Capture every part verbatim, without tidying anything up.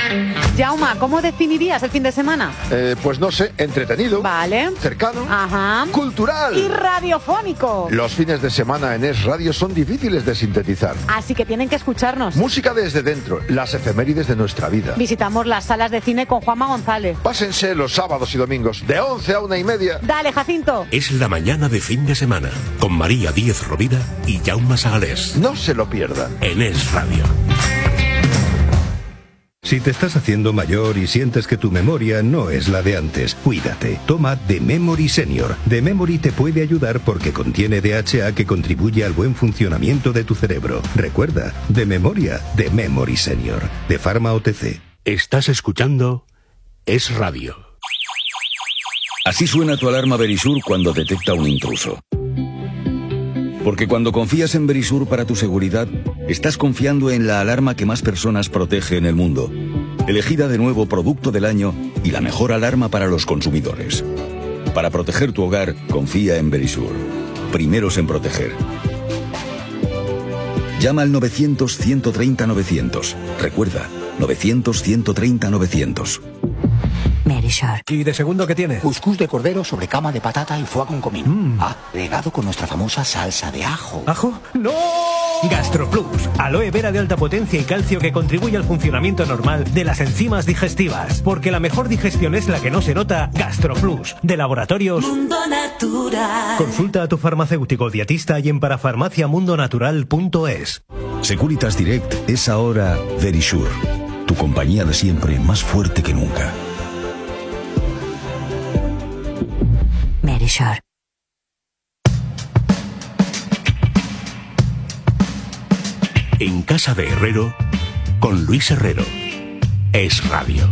Jauma, ¿cómo definirías el fin de semana? Eh, pues no sé, entretenido. Vale. Cercano. Ajá. Cultural. Y radiofónico. Los fines de semana en Es Radio son difíciles de sintetizar. Así que tienen que escucharnos. Música desde dentro, las efemérides de nuestra vida. Visitamos las salas de cine con Juanma González. Pásense los sábados y domingos, de once a una y media. Dale, Jacinto. Es la mañana de fin de semana, con María Díez Rovira y Jaume Sagalés. No se lo pierdan. En Es Radio. Si te estás haciendo mayor y sientes que tu memoria no es la de antes, cuídate. Toma The Memory Senior. The Memory te puede ayudar porque contiene D H A que contribuye al buen funcionamiento de tu cerebro. Recuerda, de memoria, The Memory Senior. De Pharma O T C. Estás escuchando Es Radio. Así suena tu alarma Verisur cuando detecta un intruso. Porque cuando confías en Verisur para tu seguridad, estás confiando en la alarma que más personas protege en el mundo. Elegida de nuevo Producto del Año y la mejor alarma para los consumidores. Para proteger tu hogar, confía en Verisur. Primeros en proteger. Llama al novecientos, ciento treinta, novecientos. Recuerda, novecientos, ciento treinta, novecientos. Merisure. ¿Y de segundo qué tiene? Cuscús de cordero sobre cama de patata y foie con comino. Mm. Ah, regado con nuestra famosa salsa de ajo. ¿Ajo? ¡No! GastroPlus, aloe vera de alta potencia y calcio que contribuye al funcionamiento normal de las enzimas digestivas. Porque la mejor digestión es la que no se nota. GastroPlus, de Laboratorios Mundo Natural. Consulta a tu farmacéutico dietista y en parafarmaciamundonatural punto es. Securitas Direct es ahora Verisure. Tu compañía de siempre más fuerte que nunca. Merisure. En casa de Herrero, con Luis Herrero. Es Radio.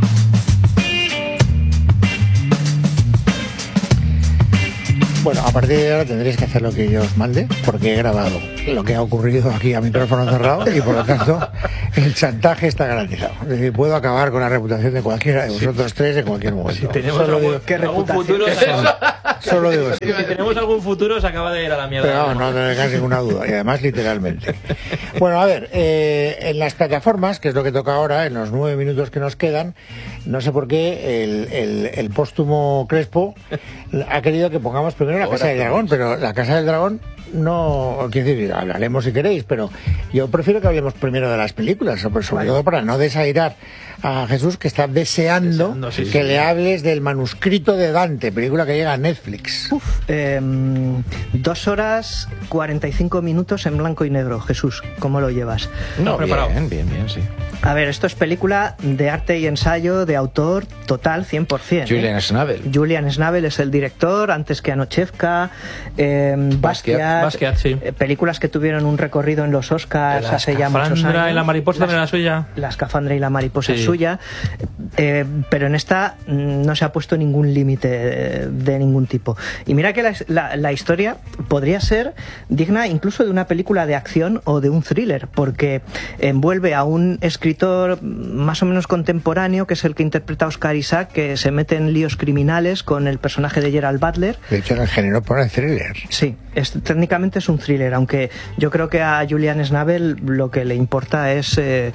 Bueno, a partir de ahora tendréis que hacer lo que yo os mande, porque he grabado lo que ha ocurrido aquí a micrófono cerrado y por lo tanto el chantaje está garantizado. Es decir, puedo acabar con la reputación de cualquiera de vosotros tres en cualquier momento. Si tenemos Solo algún, digo, ¿qué algún futuro, solo, solo digo eso. Si tenemos algún futuro, se acaba de ir a la mierda. Pero no, no tengáis ninguna duda, y además literalmente. Bueno, a ver, eh, en las plataformas, que es lo que toca ahora, en los nueve minutos que nos quedan, no sé por qué el, el, el póstumo Crespo ha querido que pongamos primero la Casa del Dragón, pero la Casa del Dragón no, quiero decir, hablaremos si queréis, pero yo prefiero que hablemos primero de las películas, sobre, sobre todo para no desairar a Jesús, que está deseando, deseando sí, que sí, le sí. hables del manuscrito de Dante, película que llega a Netflix. Uf, eh, dos horas cuarenta y cinco minutos en blanco y negro. Jesús, ¿cómo lo llevas? No, preparado. Bien, bien, bien, sí. A ver, esto es película de arte y ensayo, de autor total, cien por ciento. Julian ¿eh? Schnabel. Julian Schnabel es el director, antes que Anochevka, eh, Basquiat, Basquiat sí. eh, películas que tuvieron un recorrido en los Oscars la hace ya muchos años. La escafandra y la mariposa también la suya. La escafandra y la mariposa sí. es suya, eh, pero en esta no se ha puesto ningún límite de, de ningún tipo. Y mira que la, la, la historia podría ser digna incluso de una película de acción o de un thriller, porque envuelve a un escritor más o menos contemporáneo, que es el que interpreta a Oscar Isaac, que se mete en líos criminales con el personaje de Gerald Butler. De hecho, el género pone thriller. Sí, es, técnicamente es un thriller, aunque yo creo que a Julian Schnabel lo que le importa es... Eh,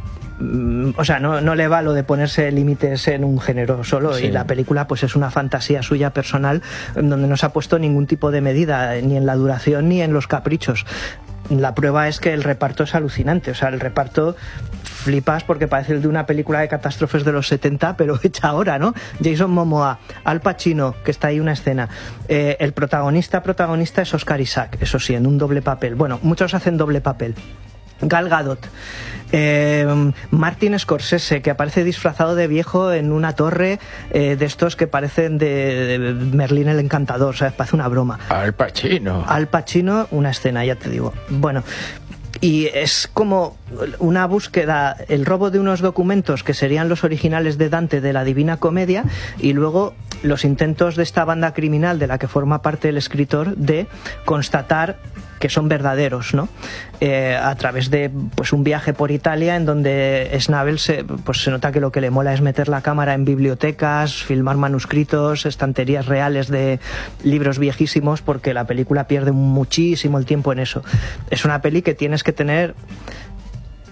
o sea, no, no le va lo de ponerse límites en un género solo, sí. Y la película pues es una fantasía suya personal donde no se ha puesto ningún tipo de medida ni en la duración ni en los caprichos. La prueba es que el reparto es alucinante, o sea, el reparto flipas porque parece el de una película de catástrofes de los setenta, pero hecha ahora, ¿no? Jason Momoa, Al Pacino, que está ahí una escena. Eh, el protagonista protagonista es Oscar Isaac, eso sí, en un doble papel. Bueno, muchos hacen doble papel. Gal Gadot, eh, Martin Scorsese, que aparece disfrazado de viejo en una torre eh, de estos que parecen de, de Merlín el Encantador, ¿sabes? Parece una broma. Al Pacino. Al Pacino, una escena, ya te digo. Bueno, y es como una búsqueda, el robo de unos documentos que serían los originales de Dante de la Divina Comedia, y luego los intentos de esta banda criminal de la que forma parte el escritor de constatar que son verdaderos, ¿no? Eh, a través de pues un viaje por Italia en donde Schnabel se, pues se nota que lo que le mola es meter la cámara en bibliotecas, filmar manuscritos, estanterías reales de libros viejísimos, porque la película pierde muchísimo el tiempo en eso. Es una peli que tienes que tener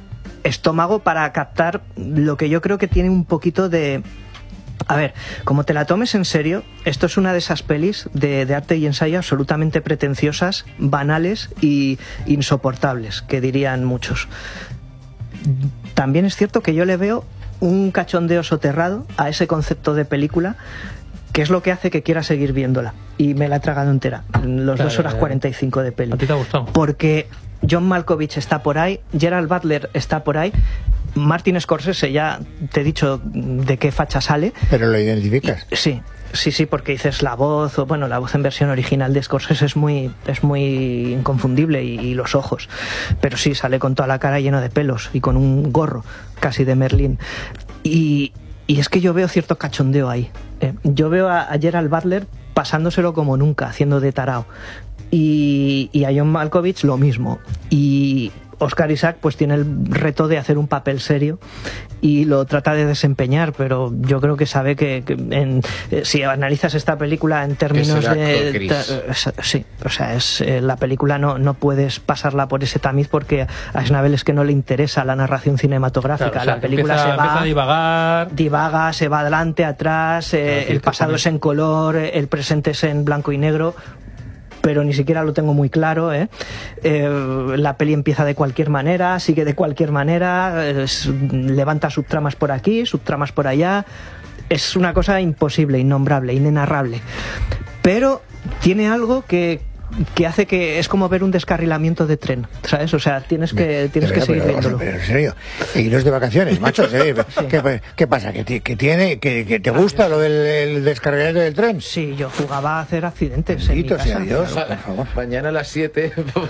estómago para captar lo que yo creo que tiene un poquito de... A ver, como te la tomes en serio, esto es una de esas pelis de, de arte y ensayo absolutamente pretenciosas, banales y insoportables, que dirían muchos. También es cierto que yo le veo un cachondeo soterrado a ese concepto de película, que es lo que hace que quiera seguir viéndola. Y me la he tragado entera, los Claro, dos horas claro. cuarenta y cinco de peli. ¿A ti te ha gustado? Porque John Malkovich está por ahí, Gerald Butler está por ahí, Martin Scorsese, ya te he dicho de qué facha sale. Pero lo identificas. Y, sí, sí, sí, porque dices la voz, o bueno, la voz en versión original de Scorsese es muy, es muy inconfundible y, y los ojos. Pero sí, sale con toda la cara llena de pelos y con un gorro casi de Merlín. Y, y es que yo veo cierto cachondeo ahí. ¿eh? Yo veo a, a Gerald Butler pasándoselo como nunca, haciendo de tarao. Y, y a John Malkovich lo mismo. Y Oscar Isaac pues tiene el reto de hacer un papel serio y lo trata de desempeñar, pero yo creo que sabe que, que en, eh, si analizas esta película en términos de... ta, eh, sí, o sea, es eh, la película no, no puedes pasarla por ese tamiz porque a Schnabel es que no le interesa la narración cinematográfica. Claro, o sea, la película empieza, se va... empieza a divagar. Divaga, se va adelante, atrás, eh, Claro, el pasado también. es en color, el presente es en blanco y negro, pero ni siquiera lo tengo muy claro. ¿eh? Eh, la peli empieza de cualquier manera, sigue de cualquier manera, es, levanta subtramas por aquí, subtramas por allá. Es una cosa imposible, innombrable, inenarrable. Pero tiene algo que, que hace que es como ver un descarrilamiento de tren, ¿sabes? O sea, tienes que, tienes Pero, que seguir pero, viéndolo. pero en serio, iros de vacaciones, macho. ¿eh? ¿Qué, qué pasa? ¿Que, ti- que tiene, que, que te gusta lo del el descarrilamiento del tren? Sí, yo jugaba a hacer accidentes en mi Bendito sea casa. Dios, por favor. Mañana a las siete.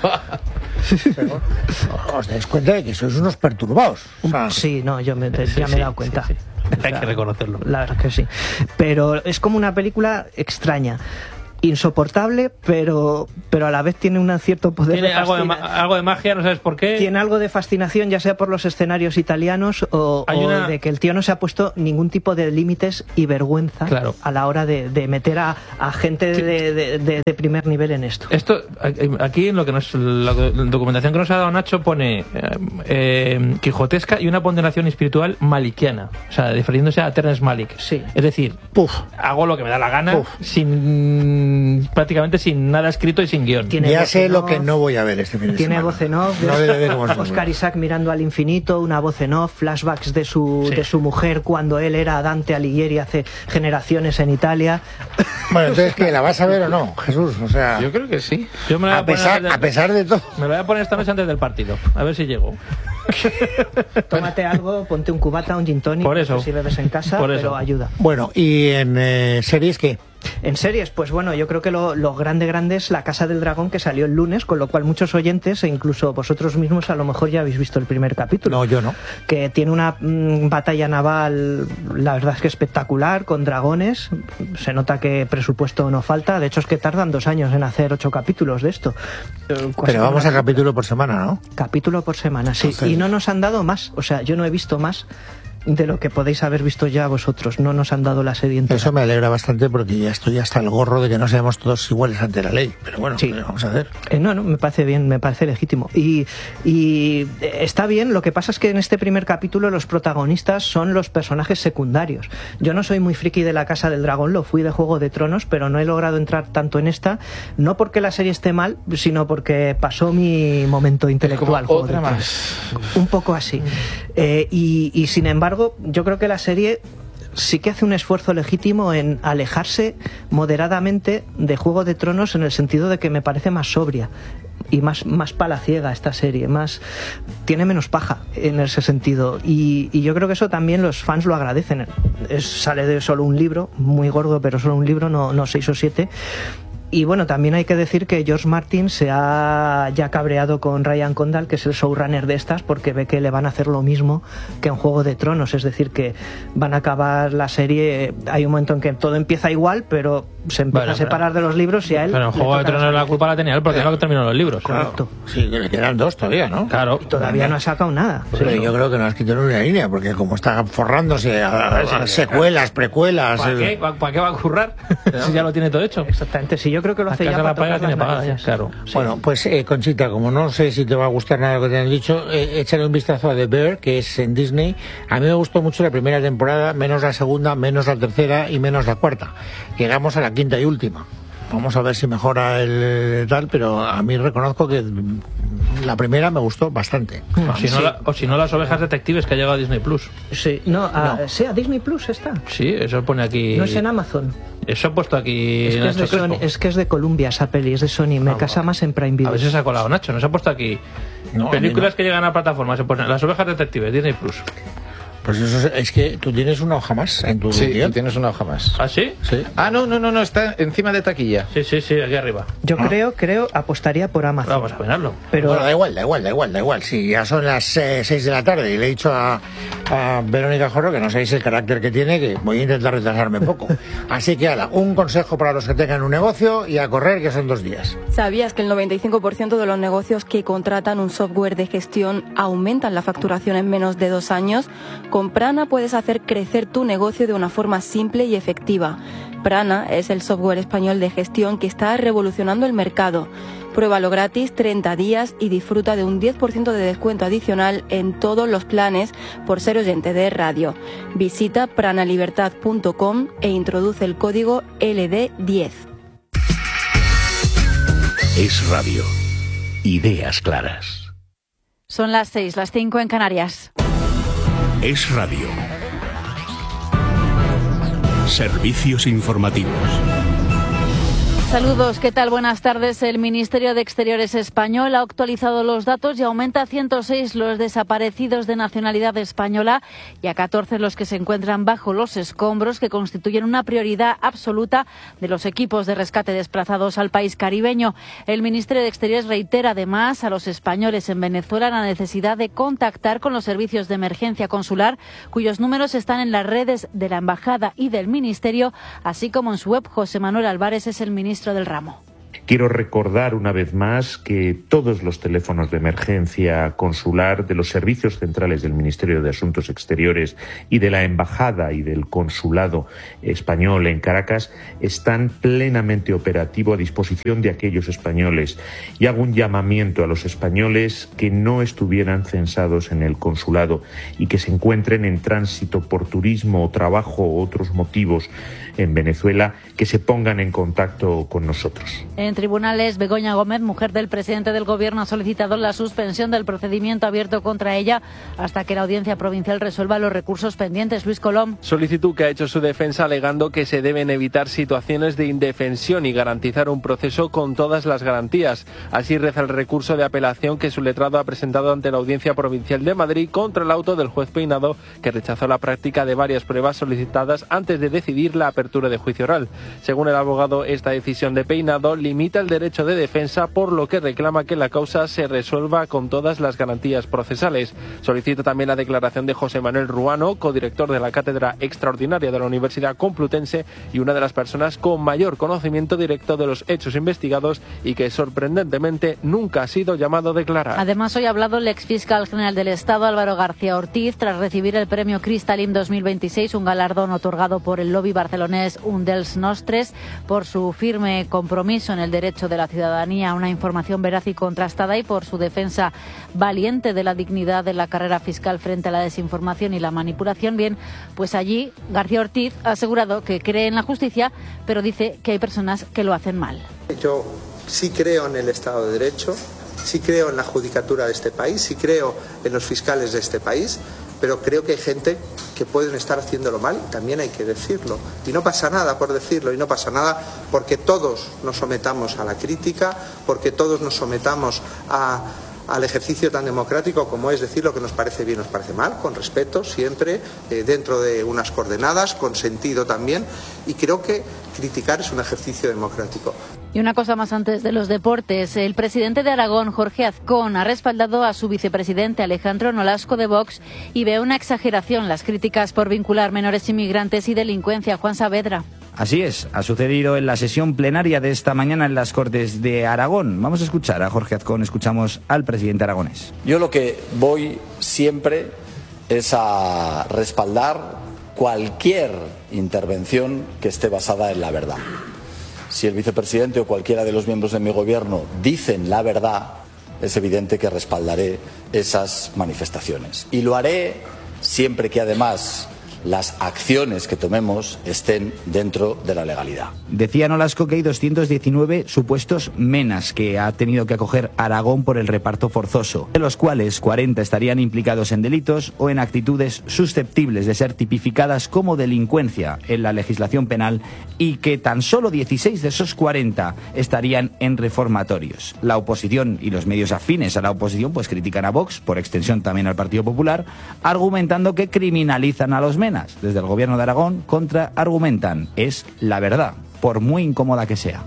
Os dais cuenta de que sois unos perturbados. O sea, Sí, no, yo me, ya Sí, me he sí, dado cuenta. sí, sí. Hay que reconocerlo. La verdad es que sí. Pero es como una película extraña. Insoportable, pero, pero a la vez tiene un cierto poder Tiene de algo de, fascina- ma- algo de magia, no sabes por qué. Tiene algo de fascinación, ya sea por los escenarios italianos o, Hay o una- de que el tío no se ha puesto ningún tipo de límites y vergüenza Claro. a la hora de, de meter a, a gente de, de- de- de primer nivel en esto. Esto, aquí en lo que nos, la documentación que nos ha dado Nacho pone eh, eh, quijotesca y una ponderación espiritual malikiana, o sea, refiriéndose a Terence Malick. Sí. Es decir, Puf. hago lo que me da la gana, Uf. sin prácticamente sin nada escrito y sin guión. Tiene ya voz sé en lo off. que no voy a ver este fin de Tiene semana. voz en off, No le veré como se Oscar mueve. Isaac mirando al infinito, una voz en off, flashbacks de su, Sí. de su mujer cuando él era Dante Alighieri hace generaciones en Italia. Bueno, entonces, ¿qué? ¿La vas a ver o no, Jesús? O sea, Yo creo que sí. Yo me lo voy a a, poner pesar, antes de- a pesar de todo. me lo voy a poner esta noche antes del partido, a ver si llego. Tómate algo, ponte un cubata, un gin tonic, Por eso. no sé si bebes en casa, Por eso. pero ayuda. Bueno, ¿y en eh, series qué? En series, pues bueno, yo creo que lo, lo grande grande es La Casa del Dragón, que salió el lunes, con lo cual muchos oyentes e incluso vosotros mismos a lo mejor ya habéis visto el primer capítulo. No, yo no. Que tiene una mm, batalla naval, la verdad es que espectacular, con dragones. Se nota que presupuesto no falta. De hecho, es que tardan dos años en hacer ocho capítulos de esto. Eh, casi Pero vamos una- a capítulo por semana, ¿no? Capítulo por semana, sí. Entonces- Y no nos han dado más. O sea, yo no he visto más de lo que podéis haber visto ya vosotros. No nos han dado la serie entera. Eso me alegra bastante porque ya estoy hasta el gorro de que no seamos todos iguales ante la ley. Pero bueno, Sí. ¿qué vamos a hacer? Eh, no, no, me parece bien, me parece legítimo. Y, y eh, está bien, lo que pasa es que en este primer capítulo los protagonistas son los personajes secundarios. Yo no soy muy friki de La Casa del Dragón, lo fui de Juego de Tronos, pero no he logrado entrar tanto en esta, no porque la serie esté mal, sino porque pasó mi momento intelectual. Juego otra de Tronos. más. Un poco así. Eh, y, y sin embargo, yo creo que la serie sí que hace un esfuerzo legítimo en alejarse moderadamente de Juego de Tronos, en el sentido de que me parece más sobria y más, más palaciega esta serie, más tiene menos paja en ese sentido, y, y yo creo que eso también los fans lo agradecen. Es, sale de solo un libro, muy gordo, pero solo un libro, no, no seis o siete. Y bueno, también hay que decir que George Martin se ha ya cabreado con Ryan Condal, que es el showrunner de estas, porque ve que le van a hacer lo mismo que en Juego de Tronos, es decir, que van a acabar la serie, hay un momento en que todo empieza igual, pero se empieza Bueno, a separar pero- de los libros y a él... Pero en le Juego de toca Tronos la culpa la tenía él porque no terminó los libros. Correcto. Sí, que le quedan dos todavía, ¿no? Claro. Y todavía no ha sacado nada. Pero yo creo que no has quitado una línea, porque como está forrándose a, a secuelas, precuelas... ¿Para eh, qué? ¿Para qué va a currar? Si ya lo tiene todo hecho. Exactamente, sí, yo yo creo que lo La hace casa ya la para paga, tocar tiene las pagada ya, narices. claro. Sí. Bueno, pues eh, Conchita, como no sé si te va a gustar nada lo que te han dicho, eh, échale un vistazo a The Bear, que es en Disney. A mí me gustó mucho la primera temporada, menos la segunda, menos la tercera y menos la cuarta. Llegamos a la quinta y última. Vamos a ver si mejora el tal, pero a mí reconozco que la primera me gustó bastante. O si, no Sí. la- o si no, las ovejas detectives que ha llegado a Disney Plus. Sí, no, a, No. sí, a Disney Plus está. Sí, eso pone aquí. No es en Amazon. Eso ha puesto aquí Es que es, de Nacho Sony, Crespo. es que es de Columbia esa peli, es de Sony. Me Ah, casa vale. más en Prime A Video. ver si se ha colado Nacho, nos ha puesto aquí No, a mí películas no. que llegan a plataformas. Se pone Las ovejas detectives, Disney Plus. Pues eso es, es que tú tienes una hoja más en tu Sí, guión. tú tienes una hoja más. ¿Ah, sí? Sí. Ah, no, no, no, no, está encima de taquilla. Sí, sí, sí, aquí arriba. Yo creo, creo, apostaría por Amazon. Vamos a mirarlo. Pero Bueno, da igual, da igual, da igual, da igual. Si ya son las eh, seis de la tarde y le he dicho a, a Verónica Jorro que no sabéis el carácter que tiene, que voy a intentar retrasarme un poco. Así que, ala, un consejo para los que tengan un negocio y a correr, que son dos días. ¿Sabías que el noventa y cinco por ciento de los negocios que contratan un software de gestión aumentan la facturación en menos de dos años? Con Prana puedes hacer crecer tu negocio de una forma simple y efectiva. Prana es el software español de gestión que está revolucionando el mercado. Pruébalo gratis treinta días y disfruta de un diez por ciento de descuento adicional en todos los planes por ser oyente de radio. Visita pranalibertad punto com e introduce el código L D diez. Es radio. Ideas claras. Son las seis, las cinco en Canarias. Es radio. Servicios informativos. Saludos, ¿qué tal? Buenas tardes. El Ministerio de Exteriores español ha actualizado los datos y aumenta a ciento seis los desaparecidos de nacionalidad española y a catorce los que se encuentran bajo los escombros, que constituyen una prioridad absoluta de los equipos de rescate desplazados al país caribeño. El Ministerio de Exteriores reitera además a los españoles en Venezuela la necesidad de contactar con los servicios de emergencia consular, cuyos números están en las redes de la Embajada y del Ministerio, así como en su web. José Manuel Álvarez es el ministro del ramo. Quiero recordar una vez más que todos los teléfonos de emergencia consular de los servicios centrales del Ministerio de Asuntos Exteriores y de la Embajada y del Consulado español en Caracas están plenamente operativos a disposición de aquellos españoles, y hago un llamamiento a los españoles que no estuvieran censados en el consulado y que se encuentren en tránsito por turismo o trabajo u otros motivos en Venezuela, que se pongan en contacto con nosotros. En tribunales, Begoña Gómez, mujer del presidente del Gobierno, ha solicitado la suspensión del procedimiento abierto contra ella hasta que la Audiencia Provincial resuelva los recursos pendientes. Luis Colom. Solicitud que ha hecho su defensa alegando que se deben evitar situaciones de indefensión y garantizar un proceso con todas las garantías. Así reza el recurso de apelación que su letrado ha presentado ante la Audiencia Provincial de Madrid contra el auto del juez Peinado, que rechazó la práctica de varias pruebas solicitadas antes de decidir la apertura de juicio oral. Según el abogado, esta decisión de Peinado limita el derecho de defensa, por lo que reclama que la causa se resuelva con todas las garantías procesales. Solicita también la declaración de José Manuel Ruano, codirector de la Cátedra Extraordinaria de la Universidad Complutense y una de las personas con mayor conocimiento directo de los hechos investigados y que sorprendentemente nunca ha sido llamado a declarar. Además, hoy ha hablado el exfiscal general del Estado, Álvaro García Ortiz, tras recibir el premio Cristalim dos mil veintiséis, un galardón otorgado por el lobby barcelonés Un dels Nostres, por su firme compromiso en el derecho de la ciudadanía a una información veraz y contrastada y por su defensa valiente de la dignidad de la carrera fiscal frente a la desinformación y la manipulación. Bien, pues allí García Ortiz ha asegurado que cree en la justicia, pero dice que hay personas que lo hacen mal. Yo sí creo en el Estado de Derecho, sí creo en la judicatura de este país, sí creo en los fiscales de este país, pero creo que hay gente que pueden estar haciéndolo mal, también hay que decirlo. Y no pasa nada por decirlo, y no pasa nada porque todos nos sometamos a la crítica, porque todos nos sometamos a, al ejercicio tan democrático como es decir lo que nos parece bien, nos parece mal, con respeto, siempre, eh, dentro de unas coordenadas, con sentido también, y creo que criticar es un ejercicio democrático. Y una cosa más antes de los deportes. El presidente de Aragón, Jorge Azcón, ha respaldado a su vicepresidente Alejandro Nolasco de Vox y ve una exageración las críticas por vincular menores inmigrantes y delincuencia. Juan Saavedra. Así es, ha sucedido en la sesión plenaria de esta mañana en las Cortes de Aragón. Vamos a escuchar a Jorge Azcón, escuchamos al presidente aragonés. Yo lo que voy siempre es a respaldar cualquier intervención que esté basada en la verdad. si el vicepresidente o cualquiera de los miembros de mi gobierno dicen la verdad, es evidente que respaldaré esas manifestaciones. Y lo haré siempre que además las acciones que tomemos estén dentro de la legalidad. Decía Nolasco que hay doscientos diecinueve supuestos menas que ha tenido que acoger Aragón por el reparto forzoso, de los cuales cuarenta estarían implicados en delitos o en actitudes susceptibles de ser tipificadas como delincuencia en la legislación penal, y que tan solo dieciséis de esos cuarenta estarían en reformatorios. La oposición y los medios afines a la oposición pues critican a Vox, por extensión también al Partido Popular, argumentando que criminalizan a los menas. Desde el gobierno de Aragón contra argumentan, es la verdad, por muy incómoda que sea.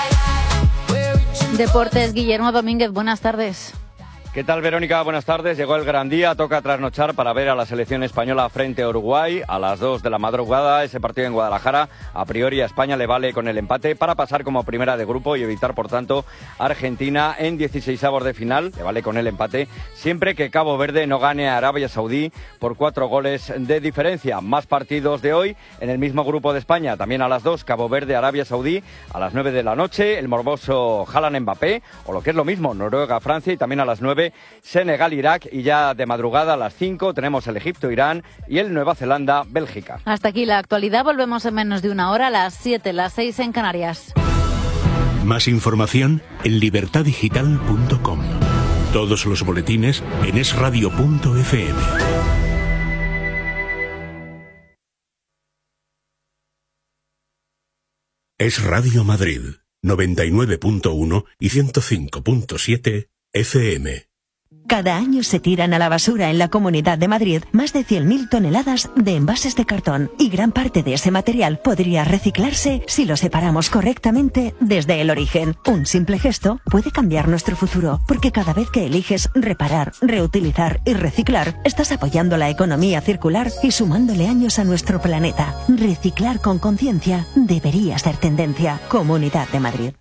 Deportes, Guillermo Domínguez, buenas tardes. ¿Qué tal, Verónica? Buenas tardes. Llegó el gran día, toca trasnochar para ver a la selección española frente a Uruguay a las dos de la madrugada. Ese partido en Guadalajara, a priori a España le vale con el empate para pasar como primera de grupo y evitar, por tanto, a Argentina en dieciseisavos de final. Le vale con el empate siempre que Cabo Verde no gane a Arabia Saudí por cuatro goles de diferencia. Más partidos de hoy en el mismo grupo de España, también a las dos, Cabo Verde, Arabia Saudí, a las nueve de la noche, el morboso Haaland-Mbappé, o lo que es lo mismo, Noruega-Francia, y también a las nueve, Senegal-Irak, y ya de madrugada a las cinco tenemos el Egipto-Irán y el Nueva Zelanda-Bélgica. Hasta aquí la actualidad, volvemos en menos de una hora, a las siete, las seis en Canarias. Más información en libertad digital punto com. Todos los boletines en es radio punto efe eme. Es Radio Madrid, noventa y nueve punto uno y ciento cinco punto siete efe eme. Cada año se tiran a la basura en la Comunidad de Madrid más de cien mil toneladas de envases de cartón, y gran parte de ese material podría reciclarse si lo separamos correctamente desde el origen. Un simple gesto puede cambiar nuestro futuro, porque cada vez que eliges reparar, reutilizar y reciclar, estás apoyando la economía circular y sumándole años a nuestro planeta. Reciclar con conciencia debería ser tendencia. Comunidad de Madrid.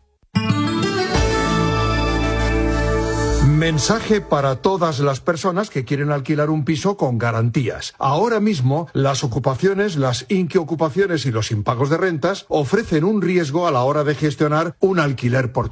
Mensaje para todas las personas que quieren alquilar un piso con garantías. Ahora mismo, las ocupaciones, las inquiocupaciones y los impagos de rentas ofrecen un riesgo a la hora de gestionar un alquiler por